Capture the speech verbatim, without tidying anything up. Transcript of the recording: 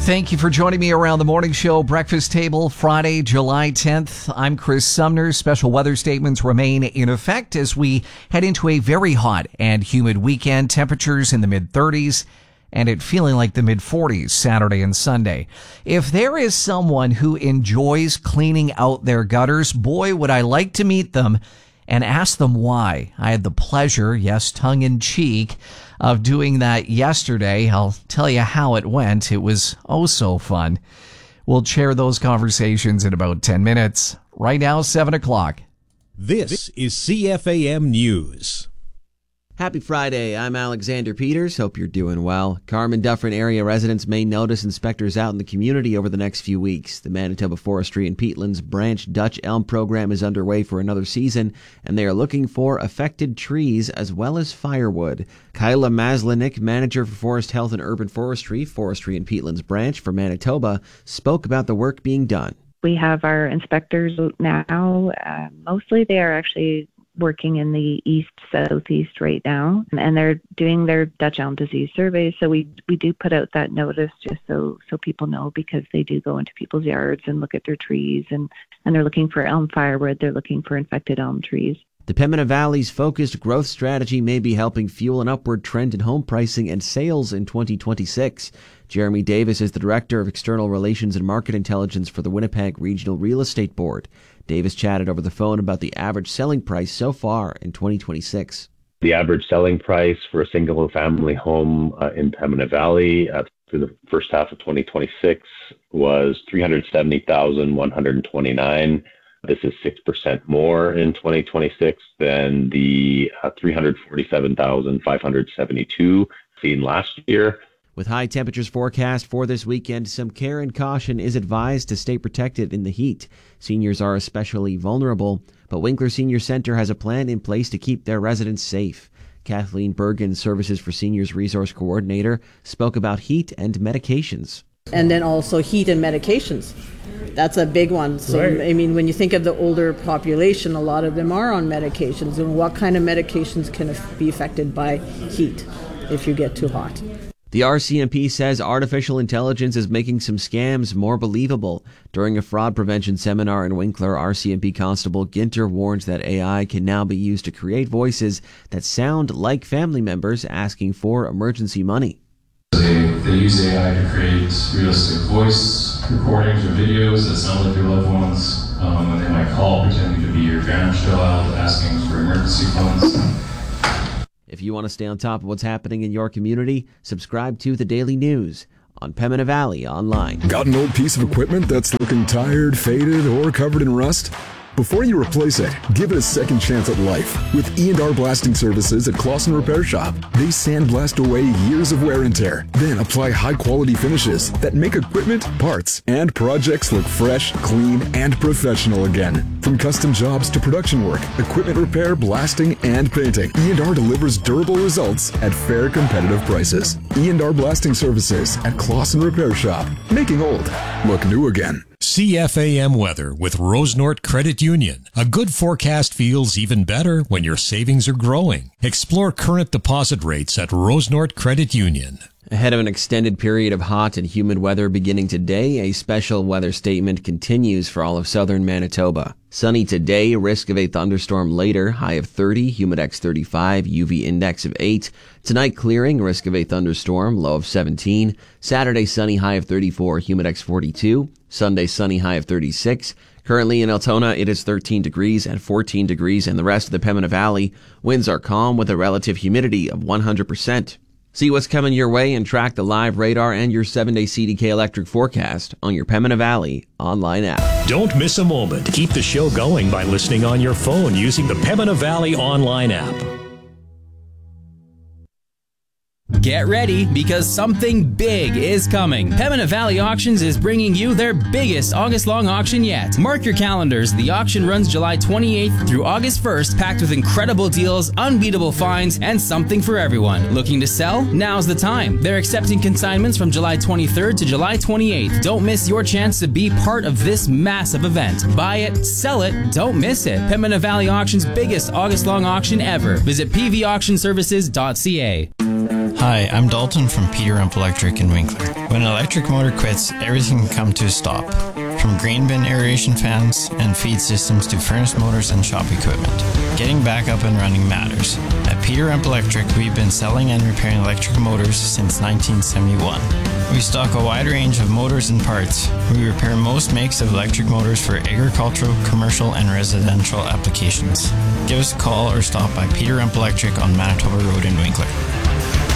Thank you for joining me around the morning show. Breakfast Table, Friday, July tenth. I'm Chris Sumner. Special weather statements remain in effect as we head into a very hot and humid weekend. Temperatures in the mid thirties and it feeling like the mid forties Saturday and Sunday. If there is someone who enjoys cleaning out their gutters, boy, would I like to meet them and ask them why. I had the pleasure, yes, tongue in cheek, of doing that yesterday. I'll tell you how it went. It was oh so fun. We'll share those conversations in about ten minutes. Right now, seven o'clock. This is C F A M News. Happy Friday. I'm Alexander Peters. Hope you're doing well. Carman Dufferin area residents may notice inspectors out in the community over the next few weeks. The Manitoba Forestry and Peatlands Branch Dutch Elm program is underway for another season, and they are looking for affected trees as well as firewood. Kyla Maslinik, manager for Forest Health and Urban Forestry, Forestry and Peatlands Branch for Manitoba, spoke about the work being done. We have our inspectors now. Uh, mostly they are actually working in the east southeast right now, and they're doing their Dutch elm disease surveys. So we we do put out that notice just so so people know, because they do go into people's yards and look at their trees, and and they're looking for elm firewood. They're looking for infected elm trees. The Pembina Valley's focused growth strategy may be helping fuel an upward trend in home pricing and sales in twenty twenty-six. Jeremy Davis is the Director of External Relations and Market Intelligence for the Winnipeg Regional Real Estate Board. Davis chatted over the phone about the average selling price so far in twenty twenty-six. The average selling price for a single-family home uh, in Pembina Valley uh, through the first half of twenty twenty-six was three hundred seventy thousand one hundred twenty-nine dollars. This is six percent more in twenty twenty-six than the uh, three hundred forty-seven thousand five hundred seventy-two dollars seen last year. With high temperatures forecast for this weekend, some care and caution is advised to stay protected in the heat. Seniors are especially vulnerable, but Winkler Senior Centre has a plan in place to keep their residents safe. Kathleen Bergen, Services for Seniors Resource Coordinator, spoke about heat and medications. And then also heat and medications. That's a big one. So, right. I mean, when you think of the older population, a lot of them are on medications. And what kind of medications can be affected by heat if you get too hot? The R C M P says artificial intelligence is making some scams more believable. During a fraud prevention seminar in Winkler, R C M P Constable Ginter warns that A I can now be used to create voices that sound like family members asking for emergency money. They, they use A I to create realistic voice recordings or videos that sound like your loved ones, um, and they might call pretending to be your grandchild asking for emergency funds. If you want to stay on top of what's happening in your community, subscribe to The Daily News on Pembina Valley Online. Got an old piece of equipment that's looking tired, faded, or covered in rust? Before you replace it, give it a second chance at life with E and R Blasting Services at Clausen Repair Shop. They sandblast away years of wear and tear, then apply high-quality finishes that make equipment, parts, and projects look fresh, clean, and professional again. From custom jobs to production work, equipment repair, blasting, and painting, E and R delivers durable results at fair, competitive prices. E and R Blasting Services at Clausen Repair Shop, making old look new again. C F A M weather with Rosenort Credit Union. A good forecast feels even better when your savings are growing. Explore current deposit rates at Rosenort Credit Union. Ahead of an extended period of hot and humid weather beginning today, a special weather statement continues for all of southern Manitoba. Sunny today, risk of a thunderstorm later, high of thirty, humidex thirty-five, U V index of eight. Tonight clearing, risk of a thunderstorm, low of seventeen. Saturday sunny, high of thirty-four, humidex forty-two. Sunday sunny, high of thirty-six. Currently in Altona, it is thirteen degrees and fourteen degrees in the rest of the Pembina Valley. Winds are calm with a relative humidity of one hundred percent. See what's coming your way and track the live radar and your seven-day C D K electric forecast on your Pembina Valley online app. Don't miss a moment. Keep the show going by listening on your phone using the Pembina Valley online app. Get ready, because something big is coming. Pembina Valley Auctions is bringing you their biggest August-long auction yet. Mark your calendars. The auction runs July twenty-eighth through August first, packed with incredible deals, unbeatable finds, and something for everyone. Looking to sell? Now's the time. They're accepting consignments from July twenty-third to July twenty-eighth. Don't miss your chance to be part of this massive event. Buy it, sell it, don't miss it. Pembina Valley Auction's biggest August-long auction ever. Visit p v auction services dot c a. Hi, I'm Dalton from Peter Rump Electric in Winkler. When an electric motor quits, everything can come to a stop. From grain bin aeration fans and feed systems to furnace motors and shop equipment. Getting back up and running matters. At Peter Rump Electric, we've been selling and repairing electric motors since nineteen seventy-one. We stock a wide range of motors and parts. We repair most makes of electric motors for agricultural, commercial, and residential applications. Give us a call or stop by Peter Rump Electric on Manitoba Road in Winkler.